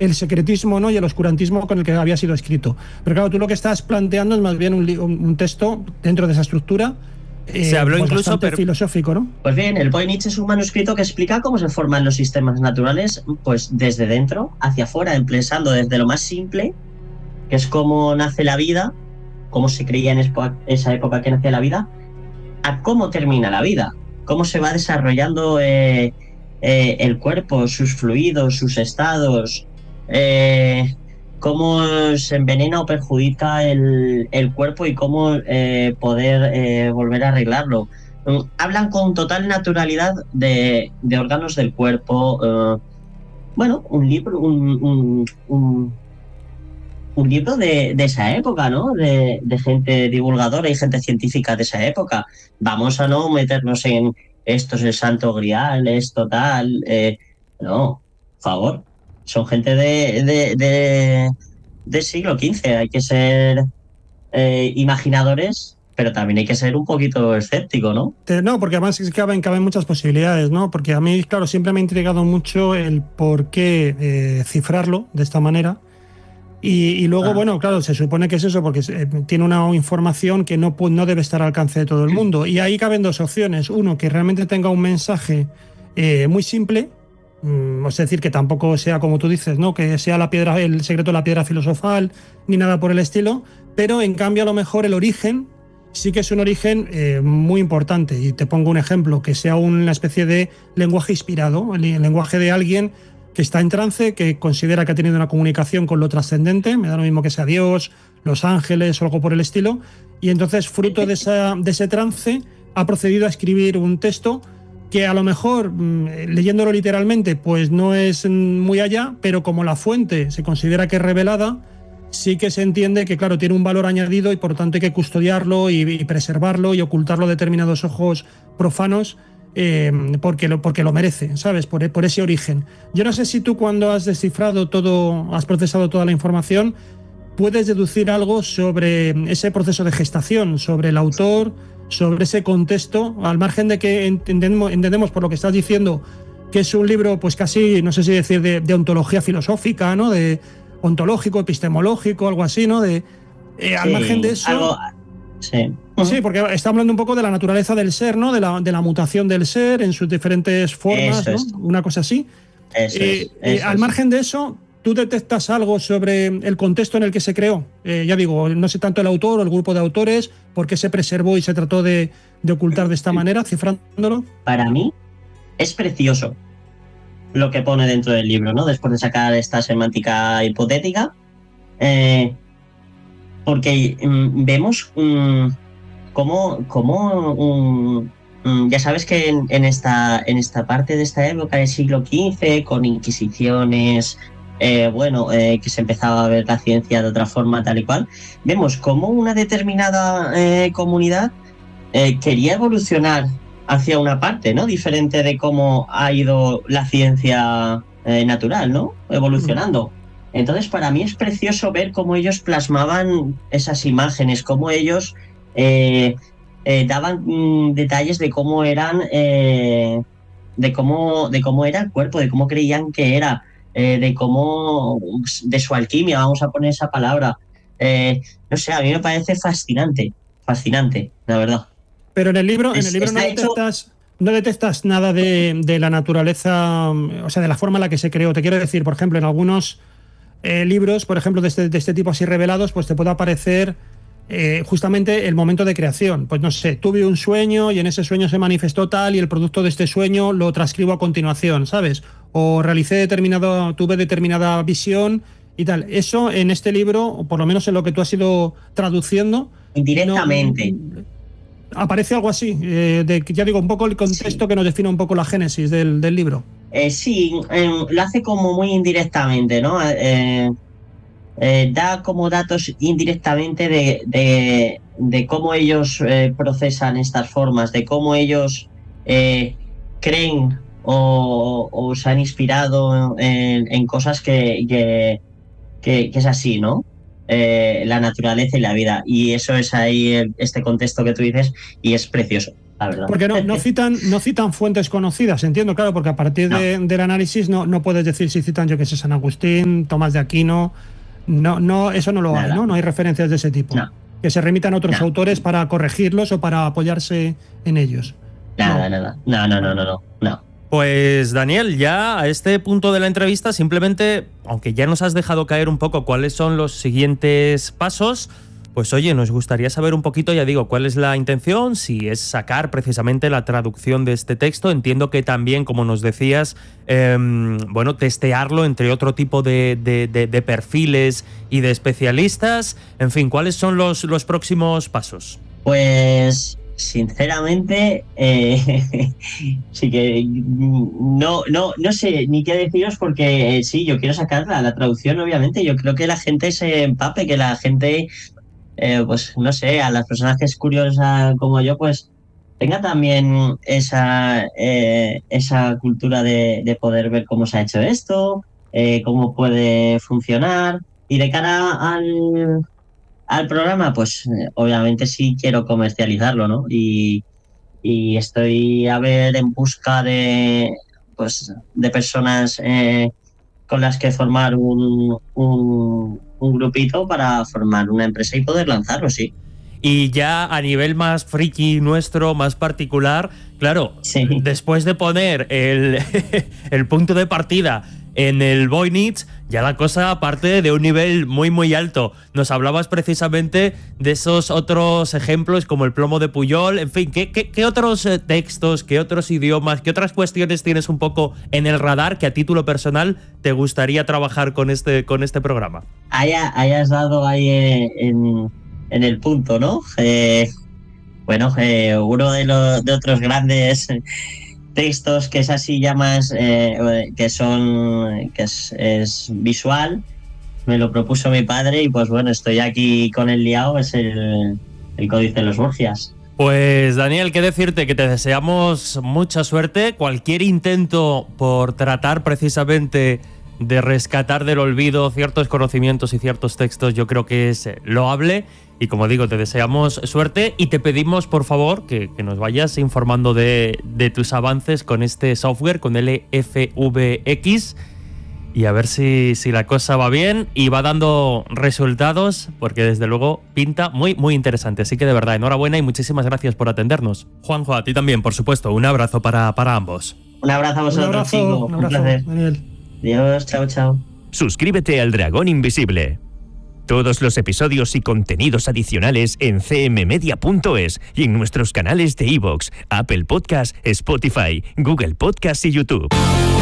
el secretismo, ¿no?, y el oscurantismo con el que había sido escrito. Pero claro, tú lo que estás planteando es más bien un texto dentro de esa estructura, Se habló pues incluso, bastante filosófico, ¿no? Pues bien, el Voynich es un manuscrito que explica cómo se forman los sistemas naturales, pues desde dentro hacia afuera, empezando desde lo más simple, que es cómo nace la vida, cómo se creía en esa época que nacía la vida, a cómo termina la vida, cómo se va desarrollando el cuerpo, sus fluidos, sus estados, cómo se envenena o perjudica el cuerpo y cómo poder volver a arreglarlo. Hablan con total naturalidad de órganos del cuerpo. Bueno, un libro, un libro de esa época, ¿no? De gente divulgadora y gente científica de esa época. Vamos a no meternos en esto es el santo grial, esto tal. No, por favor. Son gente del siglo XV. Hay que ser imaginadores, pero también hay que ser un poquito escéptico, ¿no? No, porque además caben muchas posibilidades, ¿no? Porque a mí, claro, siempre me ha intrigado mucho el por qué cifrarlo de esta manera. Y luego, bueno, claro, se supone que es eso, porque tiene una información que no debe estar al alcance de todo el mundo. Y ahí caben dos opciones. Uno, que realmente tenga un mensaje muy simple, es decir, que tampoco sea, como tú dices, ¿no?, que sea el secreto de la piedra filosofal, ni nada por el estilo, pero en cambio a lo mejor el origen sí que es un origen muy importante. Y te pongo un ejemplo, que sea una especie de lenguaje inspirado, el lenguaje de alguien que está en trance, que considera que ha tenido una comunicación con lo trascendente, me da lo mismo que sea Dios, los ángeles o algo por el estilo, y entonces fruto de ese trance ha procedido a escribir un texto que a lo mejor, leyéndolo literalmente, pues no es muy allá, pero como la fuente se considera que es revelada, sí que se entiende que, claro, tiene un valor añadido y por lo tanto hay que custodiarlo y preservarlo y ocultarlo a determinados ojos profanos, porque lo merece, ¿sabes? Por ese origen. Yo no sé si tú, cuando has descifrado todo, has procesado toda la información, puedes deducir algo sobre ese proceso de gestación, sobre el autor, sobre ese contexto, al margen de que entendemos por lo que estás diciendo que es un libro, pues casi, no sé si decir, de ontología filosófica, ¿no?, de ontológico, epistemológico, algo así, ¿no? Sí, al margen de eso... Algo, sí. Sí, porque está hablando un poco de la naturaleza del ser, ¿no? De la mutación del ser en sus diferentes formas, ¿no? Una cosa así. Al margen de eso, ¿tú detectas algo sobre el contexto en el que se creó? Ya digo, no sé tanto el autor o el grupo de autores, por qué se preservó y se trató de ocultar de esta manera, cifrándolo. Para mí es precioso lo que pone dentro del libro, ¿no? Después de sacar esta semántica hipotética, porque vemos cómo ya sabes que en esta parte de esta época del siglo XV, con inquisiciones, que se empezaba a ver la ciencia de otra forma, tal y cual, vemos cómo una determinada comunidad quería evolucionar hacia una parte, ¿no?, diferente de cómo ha ido la ciencia natural, ¿no?, evolucionando. Entonces, para mí es precioso ver cómo ellos plasmaban esas imágenes, cómo ellos daban detalles de cómo eran, de cómo era el cuerpo, de cómo creían que era, de su alquimia, vamos a poner esa palabra. No sé, a mí me parece fascinante, la verdad. Pero en el libro no detectas nada de la naturaleza, o sea, de la forma en la que se creó. Te quiero decir, por ejemplo, en algunos libros, por ejemplo, de este tipo así revelados, pues te puede aparecer justamente el momento de creación. Pues no sé, tuve un sueño y en ese sueño se manifestó tal y el producto de este sueño lo transcribo a continuación, ¿sabes? O tuve determinada visión y tal. Eso en este libro, o por lo menos en lo que tú has ido traduciendo, indirectamente. ¿Aparece algo así? Ya digo, un poco el contexto, sí, que nos define un poco la génesis del libro. Sí, lo hace como muy indirectamente, ¿no? Da como datos indirectamente de cómo ellos procesan estas formas, de cómo ellos creen o se han inspirado en cosas que es así, ¿no? la naturaleza y la vida. Y eso es ahí este contexto que tú dices y es precioso, la verdad. Porque no citan fuentes conocidas, entiendo, claro, porque a partir del análisis no puedes decir si citan, yo que sé, San Agustín, Tomás de Aquino. No, eso no lo hay, ¿no? No hay referencias de ese tipo. No. Que se remitan a otros autores para corregirlos o para apoyarse en ellos. Nada. No. Pues Daniel, ya a este punto de la entrevista simplemente, aunque ya nos has dejado caer un poco cuáles son los siguientes pasos, pues oye, nos gustaría saber un poquito, ya digo, cuál es la intención, si es sacar precisamente la traducción de este texto. Entiendo que también, como nos decías, testearlo entre otro tipo de perfiles y de especialistas. En fin, ¿cuáles son los próximos pasos? Pues sinceramente, sí que no sé ni qué deciros porque sí, yo quiero sacarla, la traducción obviamente. Yo creo que la gente se empape, que la gente... pues no sé, a las personas que es curiosa como yo, pues tenga también esa cultura de poder ver cómo se ha hecho esto, cómo puede funcionar. Y de cara al programa, pues obviamente sí quiero comercializarlo, ¿no? Y estoy en busca de personas con las que formar un grupito para formar una empresa y poder lanzarlo, sí. Y ya a nivel más friki nuestro, más particular, claro, sí. Después de poner el punto de partida en el Voynich, ya la cosa parte de un nivel muy muy alto. Nos hablabas precisamente de esos otros ejemplos como el plomo de Pujol, en fin, ¿qué otros textos, qué otros idiomas, qué otras cuestiones tienes un poco en el radar que a título personal te gustaría trabajar con este programa? Hayas dado ahí en el punto, ¿no? Uno de otros grandes textos que es así ya más que es visual, me lo propuso mi padre y pues bueno, estoy aquí con el liado, es el Códice de los Borgias. Pues Daniel, qué decirte, que te deseamos mucha suerte. Cualquier intento por tratar precisamente de rescatar del olvido ciertos conocimientos y ciertos textos, yo creo que es loable. Y como digo, te deseamos suerte y te pedimos, por favor, que nos vayas informando de tus avances con este software, con LFVX, y a ver si la cosa va bien y va dando resultados, porque desde luego pinta muy, muy interesante. Así que de verdad, enhorabuena y muchísimas gracias por atendernos. Juanjo, a ti también, por supuesto. Un abrazo para ambos. Un abrazo a vosotros, chicos. Un placer. Daniel. Adiós, chao. Suscríbete al Dragón Invisible. Todos los episodios y contenidos adicionales en cmmedia.es y en nuestros canales de iVoox, Apple Podcast, Spotify, Google Podcast y YouTube.